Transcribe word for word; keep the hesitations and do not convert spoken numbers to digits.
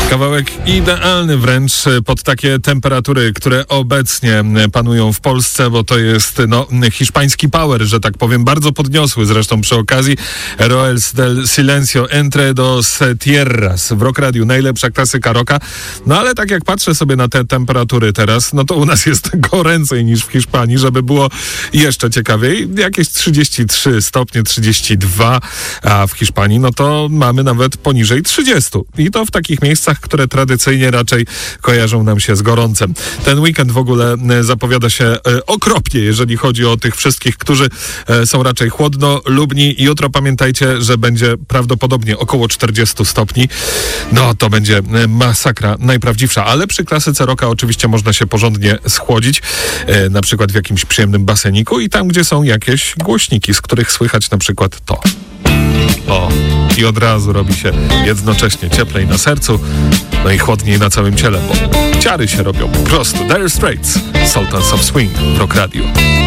Kawałek idealny wręcz pod takie temperatury, które obecnie panują w Polsce, bo to jest no, hiszpański power, że tak powiem, bardzo podniosły zresztą przy okazji. Roels del Silencio, Entre dos Tierras w Rock Radiu, najlepsza klasyka rocka. No ale tak jak patrzę sobie na te temperatury teraz, no to u nas jest goręcej niż w Hiszpanii, żeby było jeszcze ciekawiej. Jakieś trzydzieści trzy stopnie, trzydzieści dwa, a w Hiszpanii no to mamy nawet poniżej trzydziestu. I to w takich miejscach, które tradycyjnie raczej kojarzą nam się z gorącem. Ten weekend w ogóle zapowiada się okropnie, jeżeli chodzi o tych wszystkich, którzy są raczej chłodnolubni. Jutro pamiętajcie, że będzie prawdopodobnie około czterdziestu stopni. No to będzie masakra najprawdziwsza, ale przy klasyce rocka oczywiście można się porządnie schłodzić, na przykład w jakimś przyjemnym baseniku i tam, gdzie są jakieś głośniki, z których słychać na przykład to. O, i od razu robi się jednocześnie cieplej na sercu, no i chłodniej na całym ciele, bo ciary się robią po prostu. Dire Straits, Sultans of Swing w Rock Radio.